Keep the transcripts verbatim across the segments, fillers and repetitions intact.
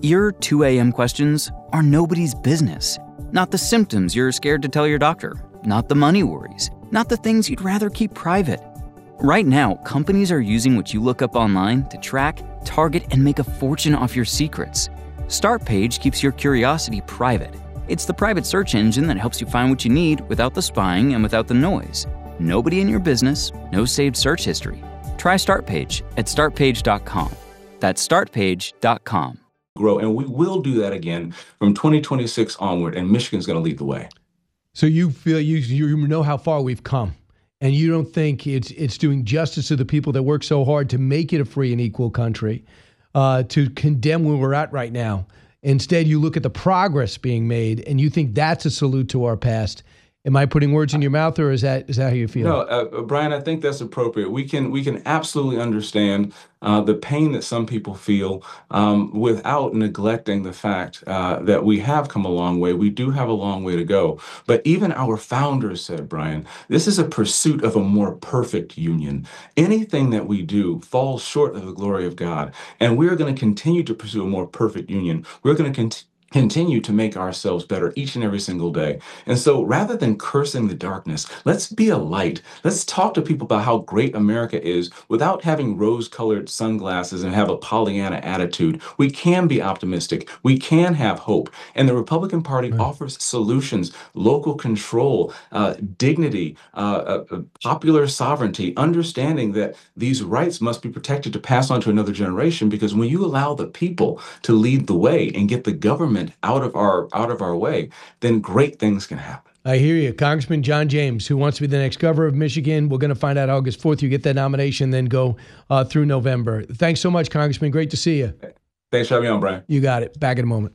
Your two a.m. questions are nobody's business. Not the symptoms you're scared to tell your doctor. Not the money worries. Not the things you'd rather keep private. Right now, companies are using what you look up online to track, target, and make a fortune off your secrets. Startpage keeps your curiosity private. It's the private search engine that helps you find what you need without the spying and without the noise. Nobody in your business, no saved search history. Try Startpage at start page dot com. That's start page dot com. Grow, and we will do that again from twenty twenty-six onward, and Michigan's going to lead the way. So you feel you you know how far we've come, and you don't think it's it's doing justice to the people that work so hard to make it a free and equal country, uh, to condemn where we're at right now. Instead, you look at the progress being made, and you think that's a salute to our past. Am I putting words in your mouth, or is that is that how you feel? No, uh, Brian, I think that's appropriate. We can we can absolutely understand uh, the pain that some people feel um, without neglecting the fact uh, that we have come a long way. We do have a long way to go. But even our founders said, Brian, this is a pursuit of a more perfect union. Anything that we do falls short of the glory of God, and we're going to continue to pursue a more perfect union. We're going to continue. continue to make ourselves better each and every single day. And so rather than cursing the darkness, let's be a light. Let's talk to people about how great America is without having rose-colored sunglasses and have a Pollyanna attitude. We can be optimistic. We can have hope. And the Republican Party right. offers solutions, local control, uh, dignity, uh, uh, popular sovereignty, understanding that these rights must be protected to pass on to another generation, because when you allow the people to lead the way and get the government out of our out of our way, then great things can happen. I hear you. Congressman John James, who wants to be the next governor of Michigan. We're going to find out August fourth. You get that nomination, then go uh, through November. Thanks so much, Congressman. Great to see you. Thanks for having me on, Brian. You got it. Back in a moment.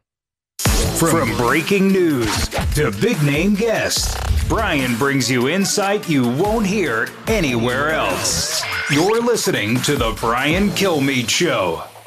From breaking news to big-name guests, Brian brings you insight you won't hear anywhere else. You're listening to The Brian Kilmeade Show.